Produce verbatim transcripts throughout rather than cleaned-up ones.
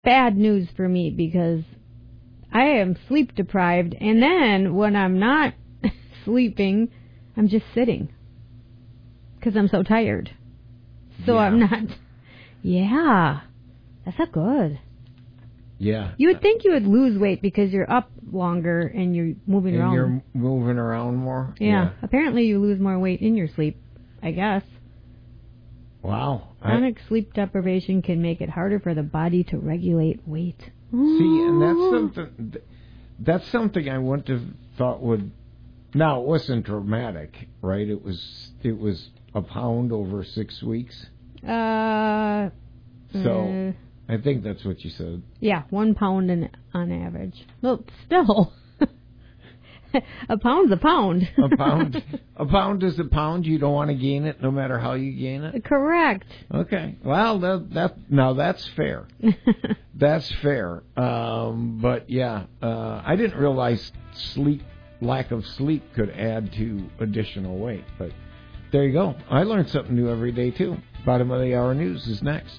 bad news for me because I am sleep deprived, and then when I'm not sleeping, I'm just sitting because I'm so tired. So yeah. I'm not... Yeah, that's not good. Yeah. You would think you would lose weight because you're up longer and you're moving and around. you're moving around more? Yeah. yeah. Apparently you lose more weight in your sleep, I guess. Wow. Chronic I... sleep deprivation can make it harder for the body to regulate weight. See, and that's something, that's something I wouldn't have thought would... Now, it wasn't dramatic, right? It was, it was a pound over six weeks. Uh... So... Uh, I think that's what you said. Yeah, one pound in, on average. Well, still, a pound's a pound. a pound, a pound is a pound. You don't want to gain it, no matter how you gain it. Correct. Okay. Well, that, that now that's fair. That's fair. Um, but yeah, uh, I didn't realize sleep, lack of sleep, could add to additional weight. But there you go. I learn something new every day too. Bottom of the hour news is next.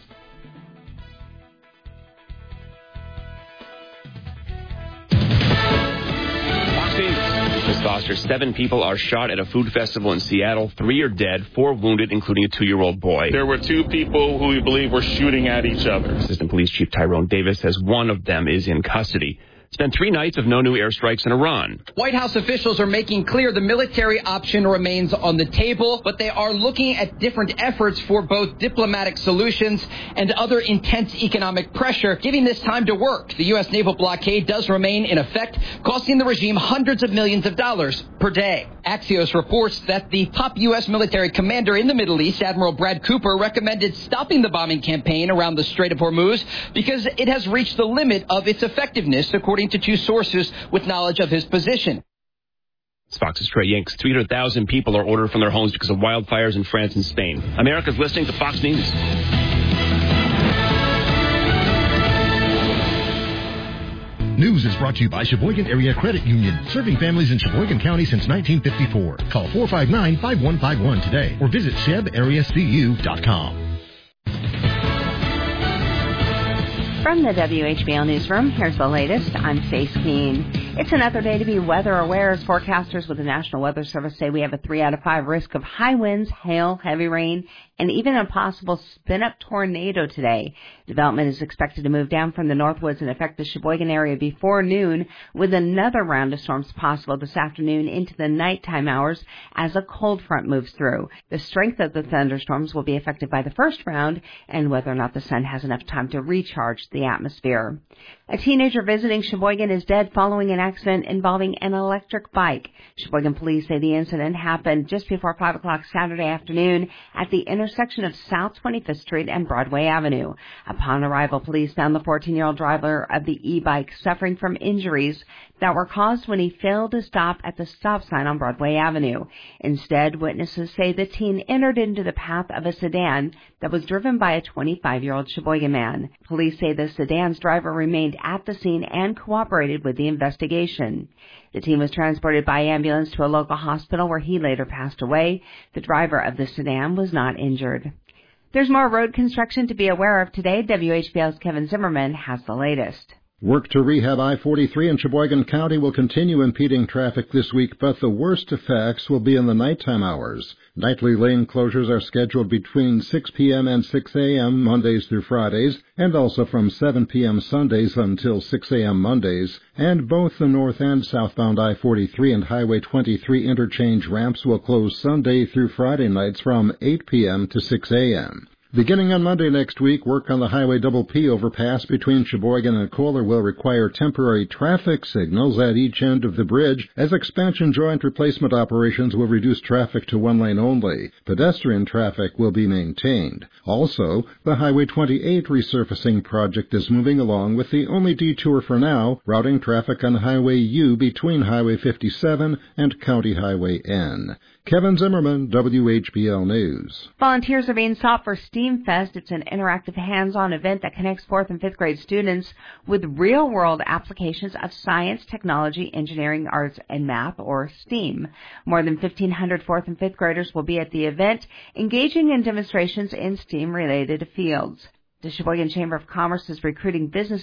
Miz Foster, seven people are shot at a food festival in Seattle. Three are dead, four wounded, including a two-year-old boy. There were two people who we believe were shooting at each other. Assistant Police Chief Tyrone Davis says one of them is in custody. It's been three nights of no new airstrikes in Iran. White House officials are making clear the military option remains on the table, but they are looking at different efforts for both diplomatic solutions and other intense economic pressure, giving this time to work. The U S naval blockade does remain in effect, costing the regime hundreds of millions of dollars per day. Axios reports that the top U S military commander in the Middle East, Admiral Brad Cooper, recommended stopping the bombing campaign around the Strait of Hormuz because it has reached the limit of its effectiveness, according to two sources with knowledge of his position. It's Fox's Trey Yanks. three hundred thousand people are ordered from their homes because of wildfires in France and Spain. America's listening to Fox News. News is brought to you by Sheboygan Area Credit Union, serving families in Sheboygan County since nineteen fifty-four. Call four five nine, five one five one today or visit sheb area c u dot com. From the W H B L Newsroom, here's the latest. I'm Faith Keene. It's another day to be weather aware as forecasters with the National Weather Service say we have a three out of five risk of high winds, hail, heavy rain, and even a possible spin-up tornado today. Development is expected to move down from the northwoods and affect the Sheboygan area before noon, with another round of storms possible this afternoon into the nighttime hours as a cold front moves through. The strength of the thunderstorms will be affected by the first round and whether or not the sun has enough time to recharge the atmosphere. A teenager visiting Sheboygan is dead following an accident involving an electric bike. Sheboygan police say the incident happened just before five o'clock Saturday afternoon at the intersection of South twenty-fifth Street and Broadway Avenue. Upon arrival, police found the fourteen-year-old driver of the e-bike suffering from injuries that were caused when he failed to stop at the stop sign on Broadway Avenue. Instead, witnesses say the teen entered into the path of a sedan that was driven by a twenty-five-year-old Sheboygan man. Police say the sedan's driver remained at the scene and cooperated with the investigation. The teen was transported by ambulance to a local hospital where he later passed away. The driver of the sedan was not injured. There's more road construction to be aware of today. W H B L's Kevin Zimmerman has the latest. Work to rehab I forty-three in Sheboygan County will continue impeding traffic this week, but the worst effects will be in the nighttime hours. Nightly lane closures are scheduled between six p.m. and six a.m. Mondays through Fridays, and also from seven p.m. Sundays until six a.m. Mondays. And both the north and southbound I forty-three and Highway twenty-three interchange ramps will close Sunday through Friday nights from eight p.m. to six a.m. Beginning on Monday next week, work on the Highway Double P overpass between Sheboygan and Kohler will require temporary traffic signals at each end of the bridge, as expansion joint replacement operations will reduce traffic to one lane only. Pedestrian traffic will be maintained. Also, the Highway twenty-eight resurfacing project is moving along with the only detour for now, routing traffic on Highway U between Highway fifty-seven and County Highway N. Kevin Zimmerman, W H B L News. Volunteers are being sought for STEAM Fest. It's an interactive hands-on event that connects fourth and fifth grade students with real-world applications of science, technology, engineering, arts, and math, or STEAM. More than fifteen hundred fourth and fifth graders will be at the event, engaging in demonstrations in STEAM-related fields. The Sheboygan Chamber of Commerce is recruiting business